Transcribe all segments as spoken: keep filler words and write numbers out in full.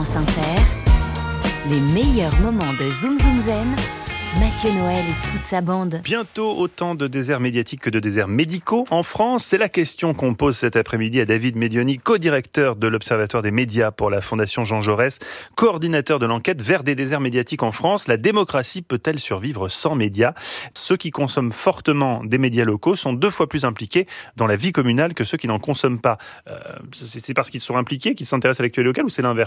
France Inter, les meilleurs moments de Zoom Zoom Zen, Mathieu Noël et toute sa bande. Bientôt autant de déserts médiatiques que de déserts médicaux en France. C'est la question qu'on pose cet après-midi à David Medioni, co-directeur de l'Observatoire des médias pour la Fondation Jean Jaurès, coordinateur de l'enquête vers des déserts médiatiques en France. La démocratie peut-elle survivre sans médias ? Ceux qui consomment fortement des médias locaux sont deux fois plus impliqués dans la vie communale que ceux qui n'en consomment pas. Euh, c'est parce qu'ils sont impliqués qu'ils s'intéressent à l'actualité locale ou c'est l'inverse ?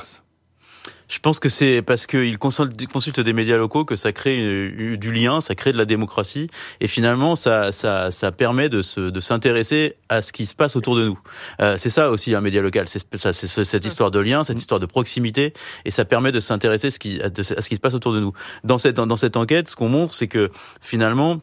Je pense que c'est parce qu'ils consultent des médias locaux que ça crée du lien, ça crée de la démocratie, et finalement ça, ça, ça permet de, se, de s'intéresser à ce qui se passe autour de nous. Euh, c'est ça aussi un média local, c'est, ça, c'est cette histoire de lien, cette histoire de proximité, et ça permet de s'intéresser à ce qui, à ce qui se passe autour de nous. Dans cette, dans cette enquête, ce qu'on montre, c'est que finalement,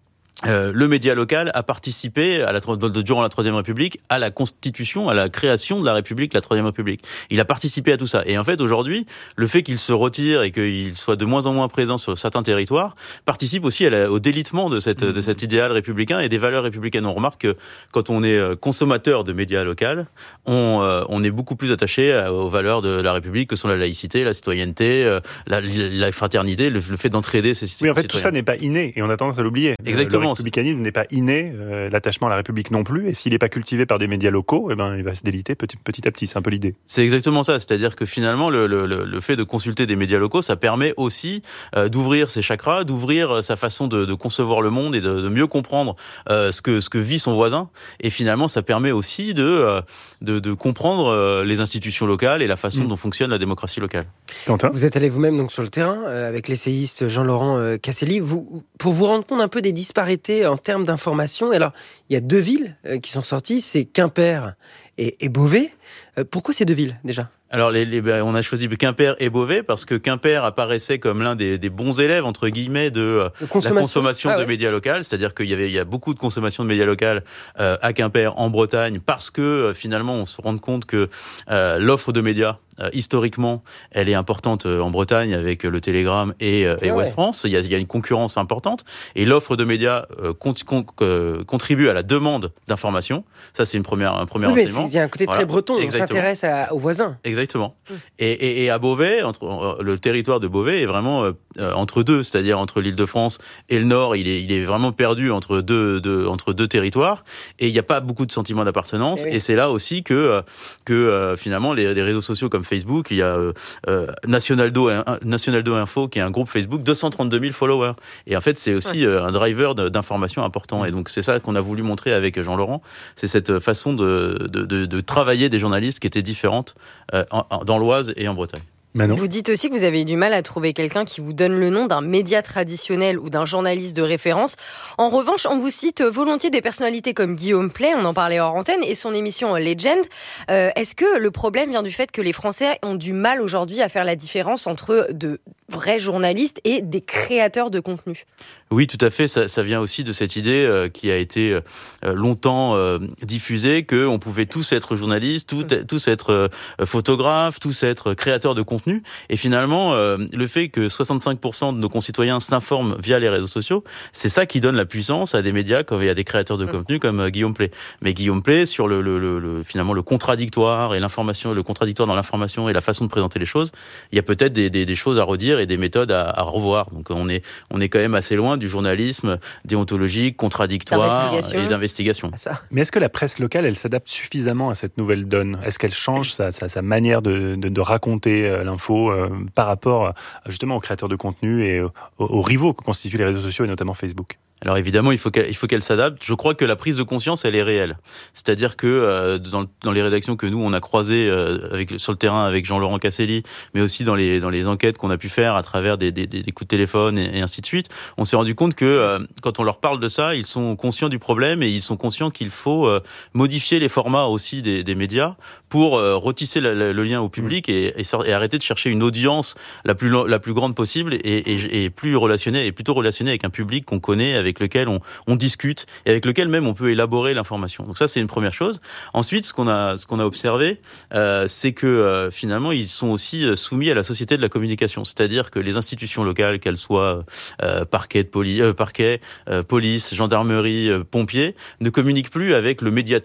Euh, le média local a participé à la, durant la Troisième République à la constitution, à la création de la République, la Troisième République. Il a participé à tout ça. Et en fait, aujourd'hui, le fait qu'il se retire et qu'il soit de moins en moins présent sur certains territoires participe aussi à la, au délitement de, cette, de cet idéal républicain et des valeurs républicaines. On remarque que quand on est consommateur de médias locaux, on, euh, on est beaucoup plus attaché aux valeurs de la République que sont la laïcité, la citoyenneté, la, la fraternité, le, le fait d'entraider ces citoyens. Oui, en fait, tout ça n'est pas inné et on a tendance à l'oublier. Exactement. Le républicanisme n'est pas inné, euh, l'attachement à la République non plus, et s'il n'est pas cultivé par des médias locaux, eh ben, il va se déliter petit, petit à petit, c'est un peu l'idée. C'est exactement ça, c'est-à-dire que finalement, le, le, le fait de consulter des médias locaux, ça permet aussi euh, d'ouvrir ses chakras, d'ouvrir sa façon de, de concevoir le monde et de, de mieux comprendre euh, ce, que, ce que vit son voisin, et finalement, ça permet aussi de, euh, de, de comprendre euh, les institutions locales et la façon mmh. dont fonctionne la démocratie locale. Quentin ? Vous êtes allé vous-même donc sur le terrain euh, avec l'essayiste Jean-Laurent euh, Casselli, vous, pour vous rendre compte un peu des disparités en termes d'information. Alors, il y a deux villes euh, qui sont sorties, c'est Quimper et, et Beauvais. Euh, pourquoi ces deux villes, déjà ? Alors, les, les, on a choisi Quimper et Beauvais parce que Quimper apparaissait comme l'un des, des bons élèves, entre guillemets, de la consommation ah ouais. de médias locaux. C'est-à-dire qu'il y avait, il y a beaucoup de consommation de médias locaux euh, à Quimper, en Bretagne, parce que euh, finalement, on se rend compte que euh, l'offre de médias, Euh, historiquement, elle est importante euh, en Bretagne avec euh, le Télégramme et, euh, et ouais. Ouest France. Il y, a, il y a une concurrence importante et l'offre de médias euh, con, con, euh, contribue à la demande d'information. Ça, c'est une première, un premier oui, enseignement. Il y a un côté voilà. très breton. Exactement. On s'intéresse à, aux voisins. Exactement. Mmh. Et, et, et à Beauvais, entre, euh, le territoire de Beauvais est vraiment euh, entre deux, c'est-à-dire entre l'Île-de-France et le Nord. Il est, il est vraiment perdu entre deux, deux, entre deux territoires et il n'y a pas beaucoup de sentiment d'appartenance. Et, oui. et c'est là aussi que, euh, que euh, finalement, les, les réseaux sociaux comme Facebook, il y a euh, euh, Nationaldo, Nationaldo Info qui est un groupe Facebook, deux cent trente-deux mille followers. Et en fait, c'est aussi euh, un driver de, d'information important. Et donc, c'est ça qu'on a voulu montrer avec Jean-Laurent. C'est cette façon de, de, de, de travailler des journalistes qui étaient différentes euh, en, en, dans l'Oise et en Bretagne. Manon. Vous dites aussi que vous avez eu du mal à trouver quelqu'un qui vous donne le nom d'un média traditionnel ou d'un journaliste de référence. En revanche, on vous cite volontiers des personnalités comme Guillaume Pley, on en parlait hors antenne, et son émission Legend. Euh, est-ce que le problème vient du fait que les Français ont du mal aujourd'hui à faire la différence entre de vrais journalistes et des créateurs de contenu ? Oui, tout à fait. Ça, ça vient aussi de cette idée euh, qui a été euh, longtemps euh, diffusée qu'on pouvait tous être journalistes, tout, tous être euh, photographes, tous être créateurs de contenu. Et finalement, euh, le fait que soixante-cinq pour cent de nos concitoyens s'informent via les réseaux sociaux, c'est ça qui donne la puissance à des médias comme à des créateurs de contenu comme euh, Guillaume Pley. Mais Guillaume Pley, sur le, le, le, le finalement le contradictoire et l'information, le contradictoire dans l'information et la façon de présenter les choses, il y a peut-être des, des, des choses à redire et des méthodes à, à revoir. Donc on est on est quand même assez loin du journalisme déontologique, contradictoire et d'investigation. Ça. Mais est-ce que la presse locale, elle s'adapte suffisamment à cette nouvelle donne ? Est-ce qu'elle change sa, sa, sa manière de, de, de raconter l'info euh, par rapport justement aux créateurs de contenu et aux, aux rivaux que constituent les réseaux sociaux et notamment Facebook ? Alors évidemment, il faut qu'elle, il faut qu'elle s'adapte. Je crois que la prise de conscience, elle est réelle. C'est-à-dire que euh, dans, dans les rédactions que nous on a croisées euh, avec sur le terrain avec Jean-Laurent Casselli, mais aussi dans les dans les enquêtes qu'on a pu faire à travers des, des, des coups de téléphone et, et ainsi de suite, on s'est rendu compte que euh, quand on leur parle de ça, ils sont conscients du problème et ils sont conscients qu'il faut euh, modifier les formats aussi des, des médias pour euh, retisser la, la, le lien au public et, et, et arrêter de chercher une audience la plus la plus grande possible et, et, et plus relationnée et plutôt relationnée avec un public qu'on connaît, avec avec lequel on, on discute et avec lequel même on peut élaborer l'information. Donc ça, c'est une première chose. Ensuite, ce qu'on a, ce qu'on a observé, euh, c'est que euh, finalement, ils sont aussi soumis à la société de la communication. C'est-à-dire que les institutions locales, qu'elles soient euh, parquet, de poli- euh, parquet euh, police, gendarmerie, euh, pompiers, ne communiquent plus avec le médiateur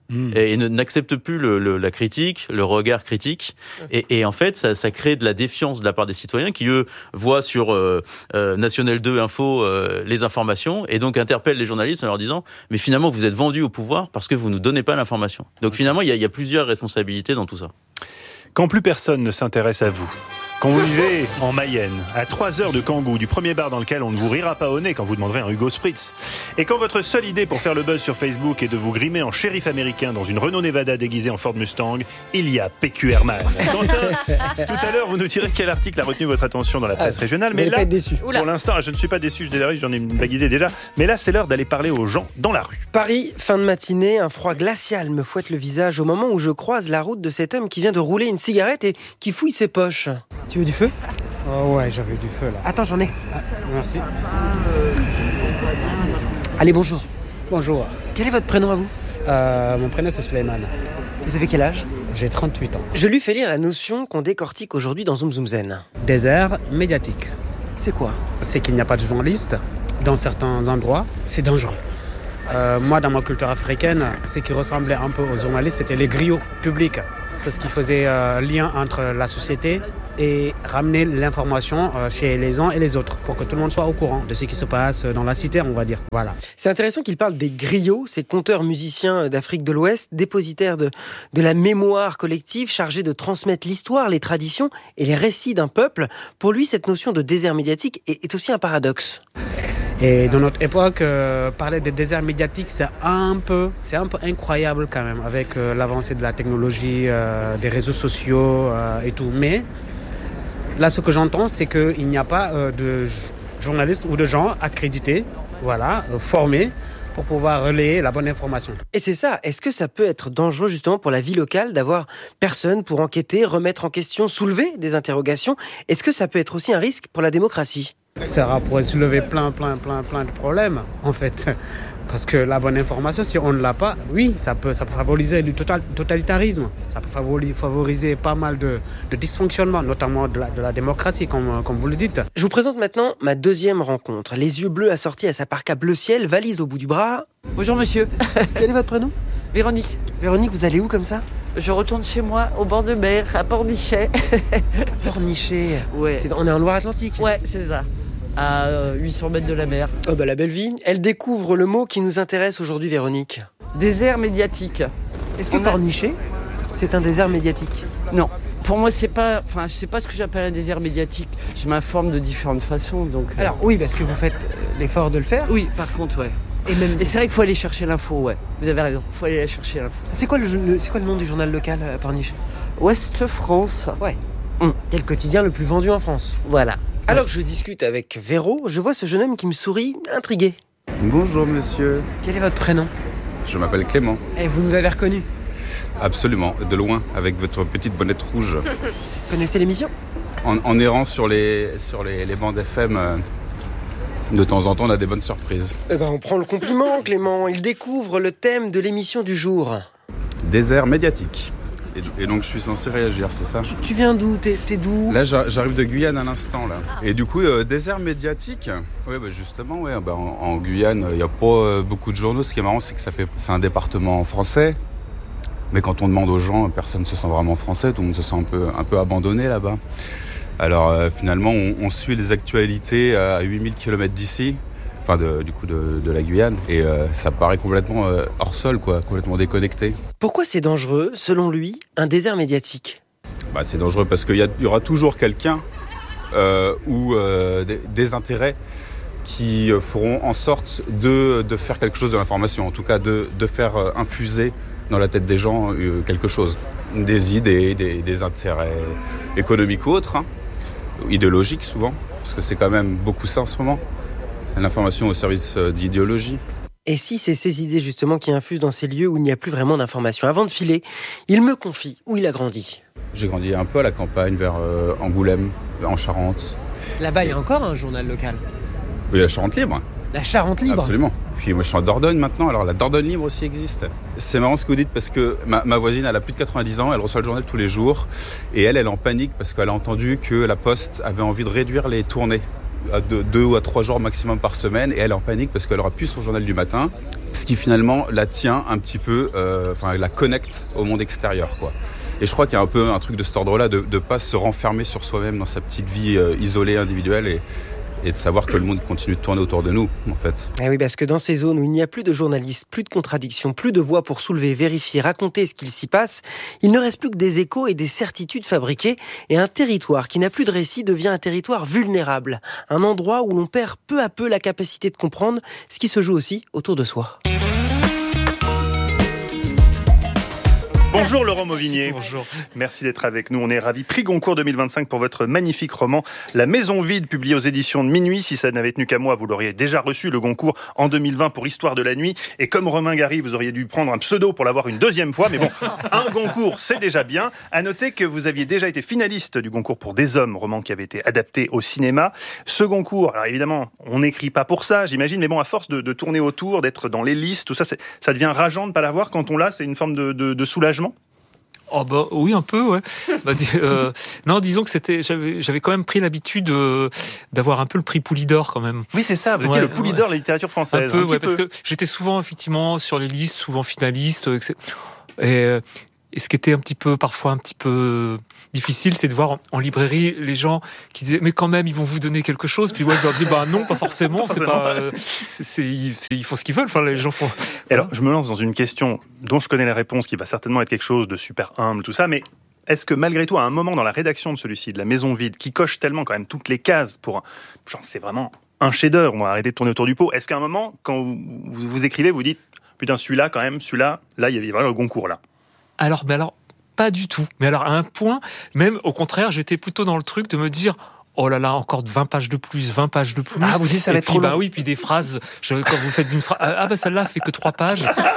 Mmh. Et, et n'acceptent plus le, le, la critique, le regard critique. Et, et en fait, ça, ça crée de la défiance de la part des citoyens qui, eux, voient sur euh, euh, National deux Info euh, les informations et donc interpellent les journalistes en leur disant « Mais finalement, vous êtes vendus au pouvoir parce que vous ne nous donnez pas l'information. » Donc finalement, il y, y a plusieurs responsabilités dans tout ça. Quand plus personne ne s'intéresse à vous, quand vous vivez en Mayenne, à trois heures de Kangoo, du premier bar dans lequel on ne vous rira pas au nez quand vous demanderez un Hugo Spritz, et quand votre seule idée pour faire le buzz sur Facebook est de vous grimer en shérif américain dans une Renault Nevada déguisée en Ford Mustang, il y a P Q Herman. Quentin, tout à l'heure, vous nous direz quel article a retenu votre attention dans la presse ah, régionale. Vous mais là, pas être déçu. Pour l'instant, je ne suis pas déçu, j'en ai une vague idée déjà. Mais là, c'est l'heure d'aller parler aux gens dans la rue. Paris, fin de matinée, un froid glacial me fouette le visage au moment où je croise la route de cet homme qui vient de rouler une cigarette et qui fouille ses poches. Tu veux du feu ? Oh ouais, j'avais du feu là. Attends, j'en ai. Ah, merci. Allez, bonjour. Bonjour. Quel est votre prénom à vous ? euh, Mon prénom c'est Suleiman. Vous avez quel âge ? J'ai trente-huit ans. Je lui fais lire la notion qu'on décortique aujourd'hui dans Zoom Zoom Zen. Désert médiatique. C'est quoi ? C'est qu'il n'y a pas de journalistes dans certains endroits. C'est dangereux. Euh, moi, dans ma culture africaine, ce qui ressemblait un peu aux journalistes, c'était les griots publics. C'est ce qui faisait euh, lien entre la société et ramener l'information euh, chez les uns et les autres pour que tout le monde soit au courant de ce qui se passe dans la cité, on va dire. Voilà. C'est intéressant qu'il parle des griots, ces conteurs musiciens d'Afrique de l'Ouest, dépositaires de, de la mémoire collective, chargés de transmettre l'histoire, les traditions et les récits d'un peuple. Pour lui, cette notion de désert médiatique est, est aussi un paradoxe. Et dans notre époque, euh, parler de désert médiatique, c'est un peu, c'est un peu incroyable quand même, avec euh, l'avancée de la technologie, euh, des réseaux sociaux euh, et tout. Mais là, ce que j'entends, c'est qu'il n'y a pas euh, de journalistes ou de gens accrédités, voilà, euh, formés, pour pouvoir relayer la bonne information. Et c'est ça, est-ce que ça peut être dangereux justement pour la vie locale d'avoir personne pour enquêter, remettre en question, soulever des interrogations ? Est-ce que ça peut être aussi un risque pour la démocratie ? Ça pourrait soulever plein, plein, plein, plein de problèmes, en fait. Parce que la bonne information, si on ne l'a pas, oui, ça peut, ça peut favoriser le total, totalitarisme. Ça peut favoriser, favoriser pas mal de, de dysfonctionnements, notamment de la, de la démocratie, comme, comme vous le dites. Je vous présente maintenant ma deuxième rencontre. Les yeux bleus assortis à sa parka bleu ciel, valise au bout du bras. Bonjour monsieur. Quel est votre prénom ? Véronique. Véronique, vous allez où comme ça ? Je retourne chez moi, au bord de mer, à Pornichet. Pornichet. Ouais. C'est, on est en Loire-Atlantique. Ouais, c'est ça. À huit cents mètres de la mer. Oh bah la belle vie. Elle découvre le mot qui nous intéresse aujourd'hui, Véronique. Désert médiatique. Est-ce que On a- Pornichet, c'est un désert médiatique ? Non. Pour moi, c'est pas. Enfin, je sais pas ce que j'appelle un désert médiatique. Je m'informe de différentes façons, donc. euh, Alors oui, parce que vous faites euh, l'effort de le faire. Oui, par contre, ouais. Et même. Et c'est vrai qu'il faut aller chercher l'info, ouais. Vous avez raison. Il faut aller chercher l'info. C'est quoi le, le- c'est quoi le nom du journal local à Pornichet ? Ouest France. Ouais. Hum. Quel quotidien le plus vendu en France ? Voilà. Alors que je discute avec Véro, je vois ce jeune homme qui me sourit, intrigué. Bonjour monsieur, Quel est votre prénom ? je m'appelle Clément. Et vous nous avez reconnu. Absolument, de loin, avec votre petite bonnette rouge. Connaissez l'émission ? En, en errant sur les, sur les, les bandes F M, euh, de temps en temps on a des bonnes surprises. Eh ben, on prend le compliment, Clément. Il découvre le thème de l'émission du jour. Désert médiatique. Et, et donc je suis censé réagir, c'est ça ? Tu, tu viens d'où ? T'es, t'es d'où ? Là j'a- j'arrive de Guyane à l'instant là. Et du coup, euh, désert médiatique, ouais, bah, justement, ouais, bah, en, en Guyane, il n'y a pas euh, beaucoup de journaux. Ce qui est marrant, c'est que ça fait, c'est un département français. Mais quand on demande aux gens, personne ne se sent vraiment français, tout le monde se sent un peu, un peu abandonné là-bas. Alors euh, finalement, on, on suit les actualités à huit mille kilomètres d'ici, enfin de, du coup de, de la Guyane, et euh, ça paraît complètement euh, hors sol, quoi, complètement déconnecté. Pourquoi c'est dangereux, selon lui, un désert médiatique ? Bah, c'est dangereux parce qu'il y, a- il y aura toujours quelqu'un euh, ou euh, des, des intérêts qui euh, feront en sorte de, de faire quelque chose de l'information, en tout cas de, de faire euh, infuser dans la tête des gens euh, quelque chose. Des idées, des, des intérêts économiques ou autres, hein, idéologiques souvent, parce que c'est quand même beaucoup ça en ce moment. C'est l'information au service euh, d'idéologie. Et si c'est ces idées justement qui infusent dans ces lieux où il n'y a plus vraiment d'informations ? Avant de filer, il me confie où il a grandi. J'ai grandi un peu à la campagne, vers euh, Angoulême, en Charente. Là-bas, il y a encore un journal local. Oui, la Charente libre. La Charente libre. Absolument. Puis moi je suis en Dordogne maintenant, alors la Dordogne libre aussi existe. C'est marrant ce que vous dites parce que ma, ma voisine elle a plus de quatre-vingt-dix ans, elle reçoit le journal tous les jours et elle elle est en panique parce qu'elle a entendu que la Poste avait envie de réduire les tournées à deux, deux ou à trois jours maximum par semaine et elle est en panique parce qu'elle aura plus son journal du matin. ce qui finalement la tient un petit peu, euh, enfin la connecte au monde extérieur, quoi. Et je crois qu'il y a un peu un truc de cet ordre-là, de ne pas se renfermer sur soi-même dans sa petite vie euh, isolée, individuelle, et, et de savoir que le monde continue de tourner autour de nous, en fait. Eh oui, parce que dans ces zones où il n'y a plus de journalistes, plus de contradictions, plus de voix pour soulever, vérifier, raconter ce qu'il s'y passe, il ne reste plus que des échos et des certitudes fabriquées, et un territoire qui n'a plus de récit devient un territoire vulnérable, un endroit où l'on perd peu à peu la capacité de comprendre ce qui se joue aussi autour de soi. Bonjour Laurent Mauvigné. Bonjour. Merci d'être avec nous. On est ravis. Prix Goncourt deux mille vingt-cinq pour votre magnifique roman La Maison Vide, publié aux éditions de Minuit. Si ça n'avait tenu qu'à moi, vous l'auriez déjà reçu, le Goncourt, en deux mille vingt pour Histoire de la nuit. Et comme Romain Gary, vous auriez dû prendre un pseudo pour l'avoir une deuxième fois. Mais bon, un Goncourt, c'est déjà bien. À noter que vous aviez déjà été finaliste du Goncourt pour Des Hommes, roman qui avait été adapté au cinéma. Ce Goncourt, alors évidemment, on n'écrit pas pour ça, j'imagine. Mais bon, à force de, de tourner autour, d'être dans les listes, tout ça, c'est, ça devient rageant de ne pas l'avoir. Quand on l'a, c'est une forme de, de, de soulagement. Oh bah oui, un peu, ouais. Bah, euh, non, disons que c'était, j'avais, j'avais quand même pris l'habitude euh, d'avoir un peu le prix Poulidor quand même. Oui, c'est ça. Vous étiez ouais, le Poulidor ouais. de la littérature française. Un peu, un ouais, peu. parce que j'étais souvent effectivement sur les listes, souvent finaliste. Et, et ce qui était un petit peu, parfois un petit peu difficile, c'est de voir en, en librairie les gens qui disaient mais quand même ils vont vous donner quelque chose. Puis moi je leur dis bah non, pas forcément. pas c'est forcément. pas, euh, c'est, c'est, c'est, ils font ce qu'ils veulent. Enfin les gens font. Et alors je me lance dans une question dont je connais la réponse, qui va certainement être quelque chose de super humble, tout ça, mais est-ce que malgré tout, à un moment dans la rédaction de celui-ci, de La Maison Vide, qui coche tellement quand même toutes les cases pour un, genre c'est vraiment un chef-d'œuvre, on va arrêter de tourner autour du pot. Est-ce qu'à un moment, quand vous, vous, vous écrivez, vous dites putain celui-là quand même, celui-là, là il y a vraiment le Goncourt là. Alors, mais alors, pas du tout. Mais alors, à un point, même au contraire, j'étais plutôt dans le truc de me dire oh là là, encore vingt pages de plus, vingt pages de plus. Ah, vous dites ça va et être puis, trop bah long. oui, puis des phrases, je, quand vous faites une phrase, ah bah celle-là fait que trois pages.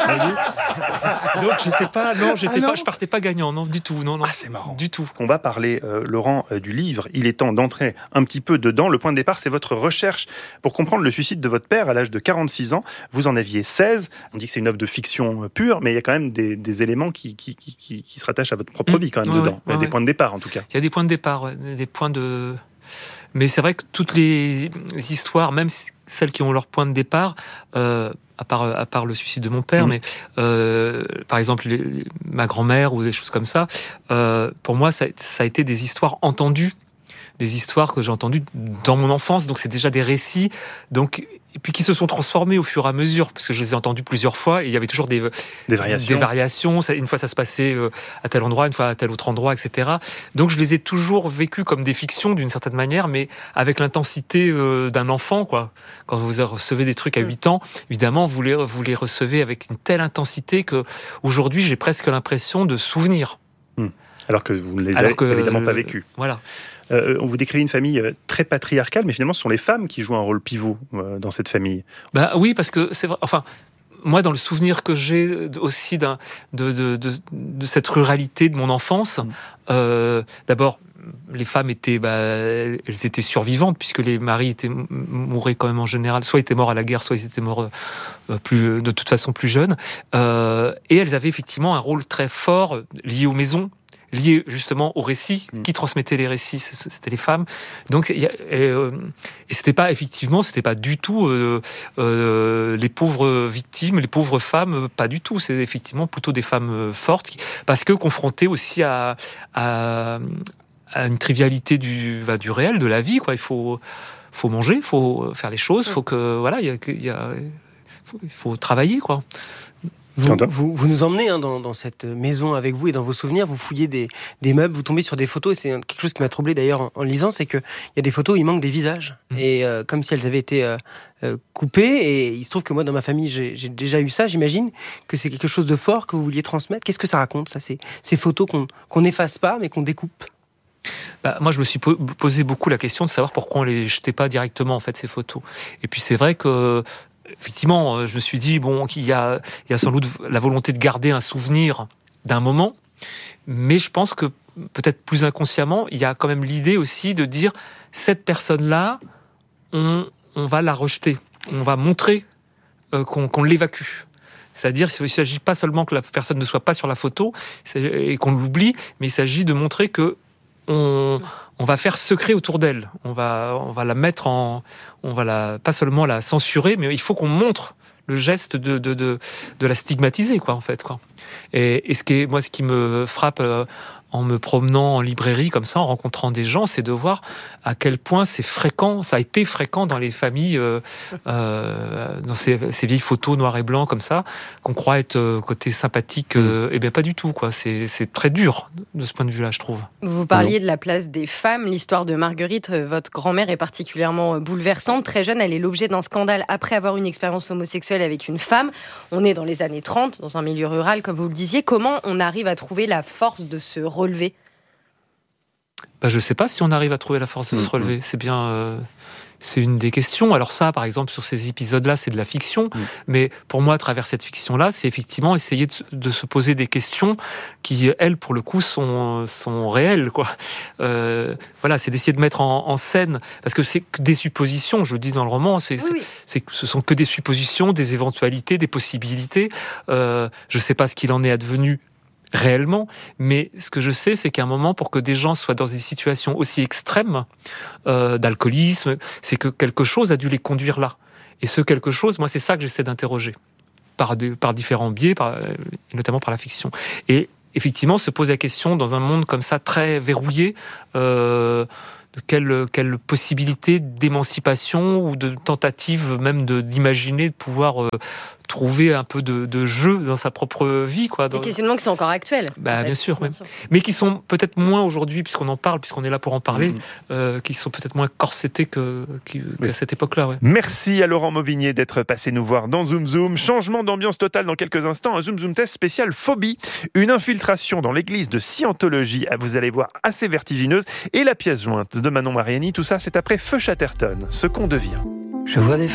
Donc j'étais pas, non, j'étais Ah non. pas, je partais pas gagnant, non, du tout, non, non. Ah, c'est marrant. Du tout. On va parler, euh, Laurent, euh, du livre. Il est temps d'entrer un petit peu dedans. Le point de départ, c'est votre recherche pour comprendre le suicide de votre père à l'âge de quarante-six ans. Vous en aviez seize. On dit que c'est une œuvre de fiction euh, pure, mais il y a quand même des, des éléments qui, qui, qui, qui, qui se rattachent à votre propre Mmh. vie quand même Ouais, dedans. ouais, ouais, des ouais. points de départ, en tout cas. Il y a des points de départ, ouais, des points de. Mais c'est vrai que toutes les histoires, même celles qui ont leur point de départ, euh, à part à part le suicide de mon père, mmh. mais euh, par exemple les, les, ma grand-mère ou des choses comme ça, euh, pour moi ça, ça a été des histoires entendues, des histoires que j'ai entendues dans mon enfance, donc c'est déjà des récits, donc et puis qui se sont transformés au fur et à mesure, parce que je les ai entendus plusieurs fois, et il y avait toujours des, des variations. Des variations. Ça, une fois, ça se passait à tel endroit, une fois à tel autre endroit, et cetera. Donc, je les ai toujours vécus comme des fictions, d'une certaine manière, mais avec l'intensité euh, d'un enfant, quoi. Quand vous recevez des trucs à huit ans, évidemment, vous les, vous les recevez avec une telle intensité que aujourd'hui, j'ai presque l'impression de souvenirs. Hum. Alors que vous ne les avez que, évidemment pas vécus. Voilà. Euh, on vous décrit une famille très patriarcale, mais finalement, ce sont les femmes qui jouent un rôle pivot euh, dans cette famille. Bah oui, parce que c'est vrai. Enfin, moi, dans le souvenir que j'ai aussi d'un, de, de, de, de cette ruralité de mon enfance, mmh. euh, d'abord, les femmes étaient, bah, elles étaient survivantes puisque les maris étaient mouraient quand même en général, soit étaient morts à la guerre, soit ils étaient morts euh, plus, de toute façon plus jeunes. Euh, et elles avaient effectivement un rôle très fort lié aux maisons, lié justement aux récits, mmh. qui transmettaient les récits, c'était les femmes. Donc, y a, et, euh, et c'était pas effectivement, c'était pas du tout euh, euh, les pauvres victimes, les pauvres femmes, pas du tout. C'est effectivement plutôt des femmes fortes, qui, parce que confrontées aussi à, à, à une trivialité du, bah, du réel, de la vie. Quoi. Il faut, faut manger, il faut faire les choses, il faut que voilà, il y a, y a, faut, il faut travailler, quoi. Vous, vous, vous nous emmenez hein, dans, dans cette maison avec vous et dans vos souvenirs, vous fouillez des, des meubles, vous tombez sur des photos, et c'est quelque chose qui m'a troublé d'ailleurs en, en lisant, c'est qu'il y a des photos où il manque des visages, mmh. et euh, comme si elles avaient été euh, euh, coupées, et il se trouve que moi dans ma famille j'ai, j'ai déjà eu ça, j'imagine que c'est quelque chose de fort que vous vouliez transmettre. Qu'est-ce que ça raconte, ça, ces, ces photos qu'on qu'on n'efface pas mais qu'on découpe? Bah, moi je me suis po- posé beaucoup la question de savoir pourquoi on les jetait pas directement en fait ces photos, et puis c'est vrai que effectivement, je me suis dit bon, qu'il y a, il y a sans doute la volonté de garder un souvenir d'un moment, mais je pense que peut-être plus inconsciemment, il y a quand même l'idée aussi de dire cette personne-là, on, on va la rejeter, on va montrer euh, qu'on, qu'on l'évacue. C'est-à-dire qu'il ne s'agit pas seulement que la personne ne soit pas sur la photo et qu'on l'oublie, mais il s'agit de montrer que on, on va faire secret autour d'elle. On va, on va la mettre en, on va la, pas seulement la censurer, mais il faut qu'on montre le geste de, de, de, de la stigmatiser, quoi, en fait, quoi. Et, et ce qui est, moi, ce qui me frappe euh, en me promenant en librairie comme ça, en rencontrant des gens, c'est de voir à quel point c'est fréquent, ça a été fréquent dans les familles, euh, euh, dans ces, ces vieilles photos noir et blanc comme ça, qu'on croit être euh, côté sympathique. Euh, eh bien, pas du tout, quoi. C'est, c'est très dur de ce point de vue-là, je trouve. Vous parliez de la place des femmes. L'histoire de Marguerite, votre grand-mère, est particulièrement bouleversante. Très jeune, elle est l'objet d'un scandale après avoir eu une expérience homosexuelle avec une femme. On est dans les années trente, dans un milieu rural, comme vous le disiez. Comment on arrive à trouver la force de se relever ? Bah, je ne sais pas si on arrive à trouver la force de mmh. se relever. C'est bien... Euh... C'est une des questions. Alors ça, par exemple, sur ces épisodes-là, c'est de la fiction. Mmh. Mais pour moi, à travers cette fiction-là, c'est effectivement essayer de, de se poser des questions qui, elles, pour le coup, sont, sont réelles, quoi. Euh, voilà, c'est d'essayer de mettre en, en scène, parce que c'est que des suppositions, je le dis dans le roman, c'est, oui. c'est, c'est, ce sont que des suppositions, des éventualités, des possibilités. Euh, je ne sais pas ce qu'il en est advenu réellement, mais ce que je sais, c'est qu'à un moment, pour que des gens soient dans des situations aussi extrêmes euh, d'alcoolisme, c'est que quelque chose a dû les conduire là. Et ce quelque chose, moi, c'est ça que j'essaie d'interroger par, de, par différents biais, par, notamment par la fiction. Et effectivement, se pose la question, dans un monde comme ça, très verrouillé, euh, de quelle, quelle possibilité d'émancipation ou de tentative même de, d'imaginer, de pouvoir euh, trouver un peu de, de jeu dans sa propre vie, quoi. Des questionnements qui sont encore actuels. Bah, bien sûr, bien sûr. Mais qui sont peut-être moins aujourd'hui, puisqu'on en parle, puisqu'on est là pour en parler, mmh. euh, qui sont peut-être moins corsetés que, qu'à oui. cette époque-là. Ouais. Merci à Laurent Mauvigné d'être passé nous voir dans Zoom Zoom. Changement d'ambiance totale dans quelques instants. Un Zoom Zoom test spécial phobie. Une infiltration dans l'église de Scientologie, vous allez voir, assez vertigineuse. Et la pièce jointe de Manon Mariani, tout ça, c'est après Feu Chatterton, ce qu'on devient. Je vois des